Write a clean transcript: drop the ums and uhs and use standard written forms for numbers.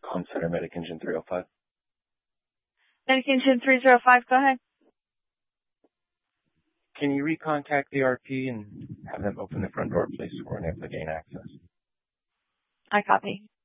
Home Center Medic Engine 305. Medic Engine 305, go ahead. Can you recontact the RP and have them open the front door, please, for an to gain access? I copy.